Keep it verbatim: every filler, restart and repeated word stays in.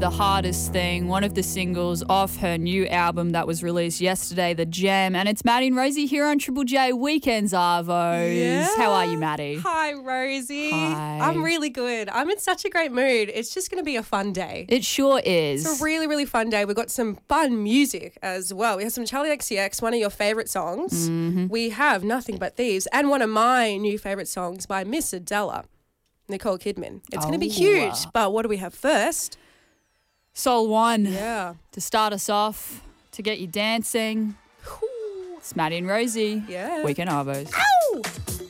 The Hardest Thing, one of the singles off her new album that was released yesterday, The Gem. And it's Maddie and Rosie here on Triple J Weekends Arvos. Yeah. How are you, Maddie? Hi, Rosie. Hi. I'm really good. I'm in such a great mood. It's just going to be a fun day. It sure is. It's a really, really fun day. We've got some fun music as well. We have some Charlie X C X, one of your favourite songs. Mm-hmm. We have Nothing But Thieves, and one of my new favourite songs by Miss Adela, Nicole Kidman. It's going to be Oh. huge, but what do we have first? Soul One. Yeah. To start us off, to get you dancing. It's Maddie and Rosie. Yeah. Weekend Arvos. Ow!